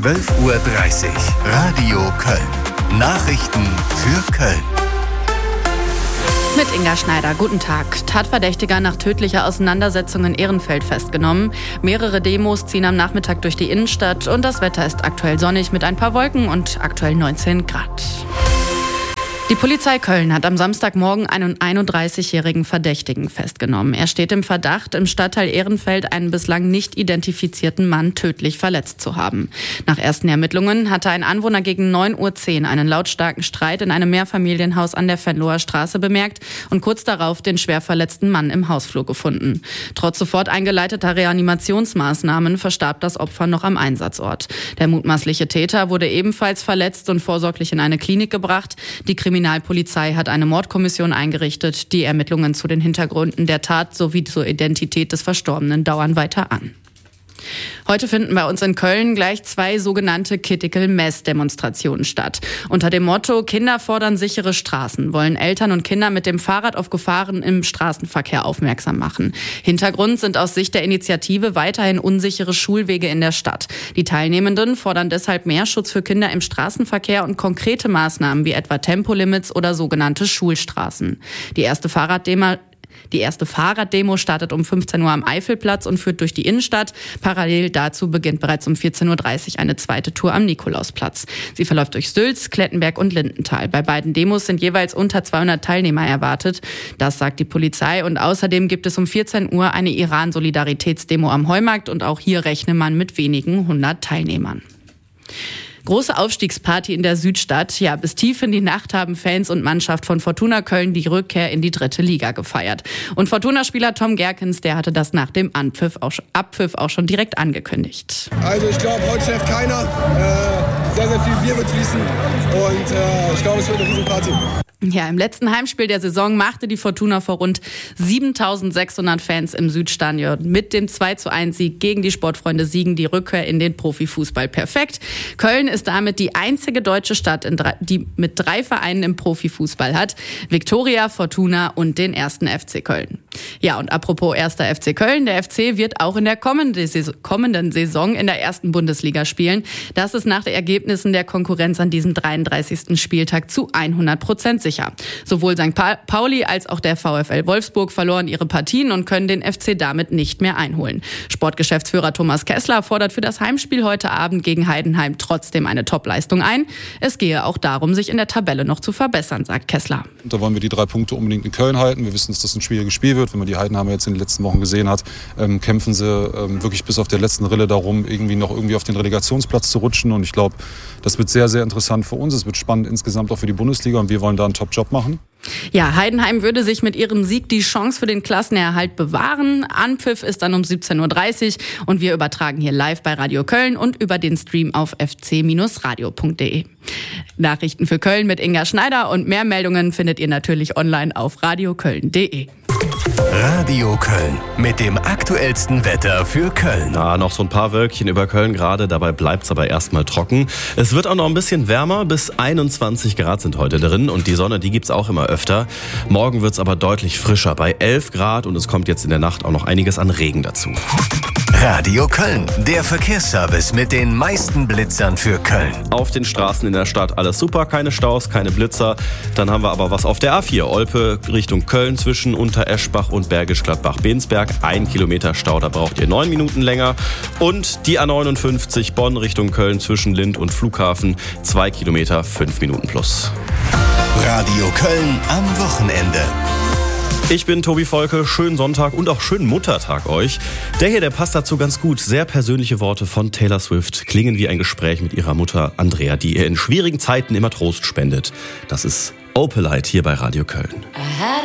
12:30 Uhr. Radio Köln. Nachrichten für Köln. Mit Inga Schneider, guten Tag. Tatverdächtiger nach tödlicher Auseinandersetzung in Ehrenfeld festgenommen. Mehrere Demos ziehen am Nachmittag durch die Innenstadt und das Wetter ist aktuell sonnig mit ein paar Wolken und aktuell 19 Grad. Die Polizei Köln hat am Samstagmorgen einen 31-jährigen Verdächtigen festgenommen. Er steht im Verdacht, im Stadtteil Ehrenfeld einen bislang nicht identifizierten Mann tödlich verletzt zu haben. Nach ersten Ermittlungen hatte ein Anwohner gegen 9:10 Uhr einen lautstarken Streit in einem Mehrfamilienhaus an der Venloer Straße bemerkt und kurz darauf den schwer verletzten Mann im Hausflur gefunden. Trotz sofort eingeleiteter Reanimationsmaßnahmen verstarb das Opfer noch am Einsatzort. Der mutmaßliche Täter wurde ebenfalls verletzt und vorsorglich in eine Klinik gebracht. Die Kriminalpolizei hat eine Mordkommission eingerichtet. Die Ermittlungen zu den Hintergründen der Tat sowie zur Identität des Verstorbenen dauern weiter an. Heute finden bei uns in Köln gleich 2 sogenannte Critical-Mass-Demonstrationen statt. Unter dem Motto Kinder fordern sichere Straßen wollen Eltern und Kinder mit dem Fahrrad auf Gefahren im Straßenverkehr aufmerksam machen. Hintergrund sind aus Sicht der Initiative weiterhin unsichere Schulwege in der Stadt. Die Teilnehmenden fordern deshalb mehr Schutz für Kinder im Straßenverkehr und konkrete Maßnahmen wie etwa Tempolimits oder sogenannte Schulstraßen. Die erste Fahrraddemo startet um 15 Uhr am Eifelplatz und führt durch die Innenstadt. Parallel dazu beginnt bereits um 14:30 Uhr eine zweite Tour am Nikolausplatz. Sie verläuft durch Sülz, Klettenberg und Lindenthal. Bei beiden Demos sind jeweils unter 200 Teilnehmer erwartet. Das sagt die Polizei. Und außerdem gibt es um 14 Uhr eine Iran-Solidaritätsdemo am Heumarkt. Und auch hier rechne man mit wenigen 100 Teilnehmern. Große Aufstiegsparty in der Südstadt. Ja, bis tief in die Nacht haben Fans und Mannschaft von Fortuna Köln die Rückkehr in die 3. Liga gefeiert. Und Fortuna-Spieler Tom Gerkens, der hatte das nach dem Abpfiff auch schon direkt angekündigt. Also ich glaube, heute schläft keiner. Sehr, sehr viel Bier wird fließen. Und ich glaube, es wird eine Riesenparty. Ja, im letzten Heimspiel der Saison machte die Fortuna vor rund 7.600 Fans im Südstadion mit dem 2:1-Sieg gegen die Sportfreunde Siegen die Rückkehr in den Profifußball perfekt. Köln ist damit die einzige deutsche Stadt, die mit 3 Vereinen im Profifußball hat. Viktoria, Fortuna und den 1. FC Köln. Ja, und apropos 1. FC Köln, der FC wird auch in der kommenden Saison in der 1. Bundesliga spielen. Das ist nach den Ergebnissen der Konkurrenz an diesem 33. Spieltag zu 100% sicher. Sowohl St. Pauli als auch der VfL Wolfsburg verloren ihre Partien und können den FC damit nicht mehr einholen. Sportgeschäftsführer Thomas Kessler fordert für das Heimspiel heute Abend gegen Heidenheim trotzdem eine Topleistung ein. Es gehe auch darum, sich in der Tabelle noch zu verbessern, sagt Kessler. Da wollen wir die 3 Punkte unbedingt in Köln halten. Wir wissen, dass das ein schwieriges Spiel wird. Wenn man die Heidenheimer jetzt in den letzten Wochen gesehen hat, kämpfen sie wirklich bis auf der letzten Rille darum, irgendwie auf den Relegationsplatz zu rutschen. Und ich glaube, das wird sehr, sehr interessant für uns. Es wird spannend insgesamt auch für die Bundesliga und wir wollen da einen Top-Job machen. Ja, Heidenheim würde sich mit ihrem Sieg die Chance für den Klassenerhalt bewahren. Anpfiff ist dann um 17:30 Uhr und wir übertragen hier live bei Radio Köln und über den Stream auf fc-radio.de. Nachrichten für Köln mit Inga Schneider und mehr Meldungen findet ihr natürlich online auf radioköln.de. Radio Köln mit dem aktuellsten Wetter für Köln. Noch so ein paar Wölkchen über Köln gerade, dabei bleibt's aber erstmal trocken. Es wird auch noch ein bisschen wärmer, bis 21 Grad sind heute drin und die Sonne, die gibt's auch immer öfter. Morgen wird's aber deutlich frischer, bei 11 Grad und es kommt jetzt in der Nacht auch noch einiges an Regen dazu. Radio Köln, der Verkehrsservice mit den meisten Blitzern für Köln. Auf den Straßen in der Stadt alles super, keine Staus, keine Blitzer. Dann haben wir aber was auf der A4, Olpe Richtung Köln zwischen Untereschbach und Bergisch Gladbach-Bensberg. 1 Kilometer Stau, da braucht ihr 9 Minuten länger. Und die A59 Bonn Richtung Köln zwischen Lind und Flughafen. 2 Kilometer, 5 Minuten plus. Radio Köln am Wochenende. Ich bin Tobi Volke, schönen Sonntag und auch schönen Muttertag euch. Der hier, der passt dazu ganz gut. Sehr persönliche Worte von Taylor Swift klingen wie ein Gespräch mit ihrer Mutter Andrea, die ihr in schwierigen Zeiten immer Trost spendet. Das ist Opelite hier bei Radio Köln.